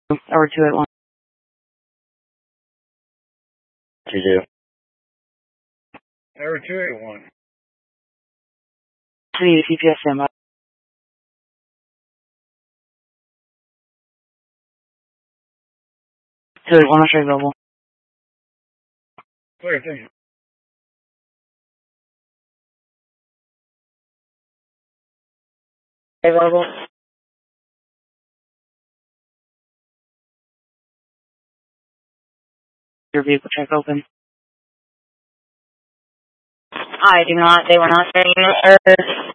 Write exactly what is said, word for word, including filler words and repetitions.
Or two eight one. Two two. Error two eight one. Three C P S standby. two eight one, X-ray available. Clear, thank you. Available. Your vehicle check open. I do not. They were not saying no, sir.